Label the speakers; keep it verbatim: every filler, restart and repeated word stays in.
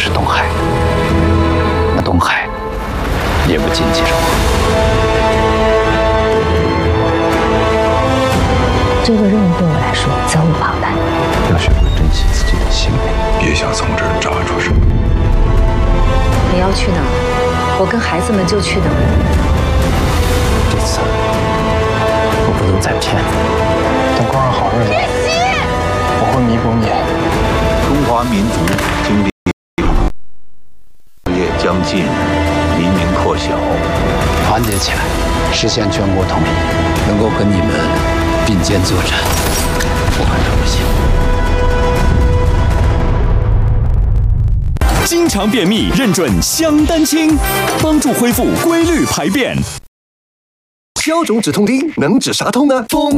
Speaker 1: 是东海，那东海也不禁忌着我。
Speaker 2: 这个任务对我来说责无旁贷。
Speaker 1: 要学会珍惜自己的性命，
Speaker 3: 别想从这儿榨出什么。
Speaker 4: 你要去哪儿，我跟孩子们就去哪儿。
Speaker 1: 这次我不能再骗你。
Speaker 5: 等过上好日子，我会弥补你。
Speaker 3: 中华民族经历业将近，黎明破晓，
Speaker 1: 团结起来，实现全国统一，能够跟你们并肩作战，我很荣幸。
Speaker 6: 经常便秘，认准香丹清，帮助恢复规律排便。
Speaker 7: 消肿止痛丁能止啥痛呢？风